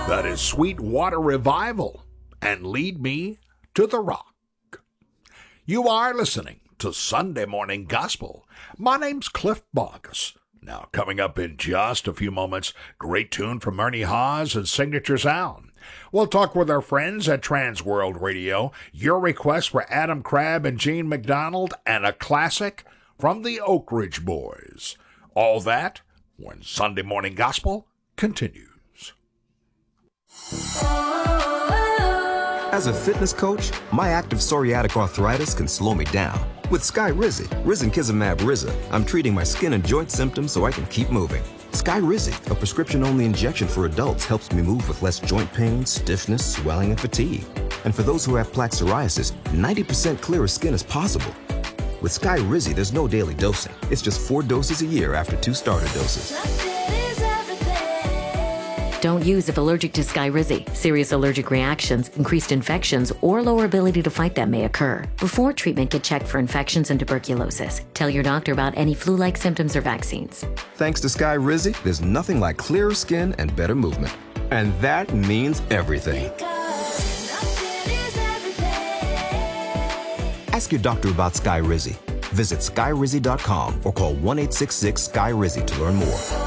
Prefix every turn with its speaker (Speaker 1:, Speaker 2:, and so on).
Speaker 1: That is Sweetwater Revival and Lead Me to the Rock. You are listening to Sunday Morning Gospel. My name's Cliff Bogus. Now, coming up in just a few moments, great tune from Ernie Haas and Signature Sound. We'll talk with our friends at Trans World Radio, your request for Adam Crabb and Gene McDonald, and a classic from the Oak Ridge Boys. All that when Sunday Morning Gospel continues.
Speaker 2: As a fitness coach, my active psoriatic arthritis can slow me down. With Skyrizi, risankizumab Riza, I'm treating my skin and joint symptoms so I can keep moving. Skyrizi, a prescription-only injection for adults, helps me move with less joint pain, stiffness, swelling, and fatigue. And for those who have plaque psoriasis, 90% clearer skin is possible. With Skyrizi, there's no daily dosing. It's just 4 doses a year after 2 starter doses.
Speaker 3: Don't use if allergic to Skyrizi. Serious allergic reactions, increased infections, or lower ability to fight them may occur. Before treatment, get checked for infections and tuberculosis. Tell your doctor about any flu-like symptoms or vaccines.
Speaker 2: Thanks to Skyrizi, there's nothing like clearer skin and better movement. And that means everything. Ask your doctor about Skyrizi. Visit Skyrizi.com or call 1-866-SKY-RIZI to learn more.